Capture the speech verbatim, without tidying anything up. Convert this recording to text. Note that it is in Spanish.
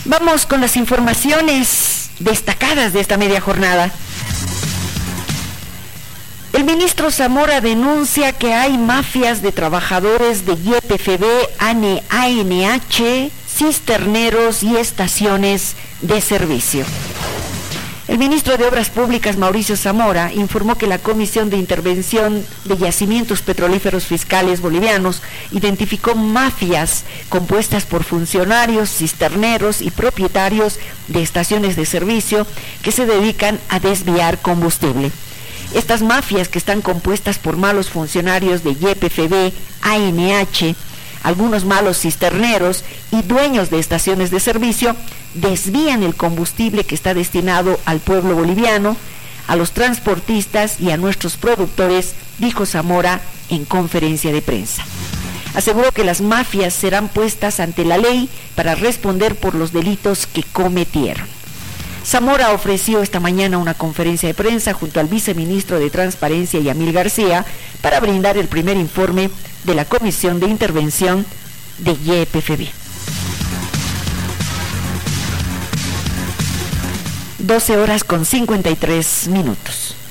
Vamos con las informaciones destacadas de esta media jornada. El ministro Zamora denuncia que hay mafias de trabajadores de Y P F B, A N H, cisterneros y estaciones de servicio. El ministro de Obras Públicas, Mauricio Zamora, informó que la Comisión de Intervención de Yacimientos Petrolíferos Fiscales Bolivianos identificó mafias compuestas por funcionarios, cisterneros y propietarios de estaciones de servicio que se dedican a desviar combustible. Estas mafias, que están compuestas por malos funcionarios de Y P F B, A N H, algunos malos cisterneros y dueños de estaciones de servicio, desvían el combustible que está destinado al pueblo boliviano, a los transportistas y a nuestros productores, dijo Zamora en conferencia de prensa. Aseguró que las mafias serán puestas ante la ley para responder por los delitos que cometieron. Zamora ofreció esta mañana una conferencia de prensa junto al viceministro de Transparencia, Yamil García, para brindar el primer informe de la Comisión de Intervención de Y P F B. doce horas con cincuenta y tres minutos.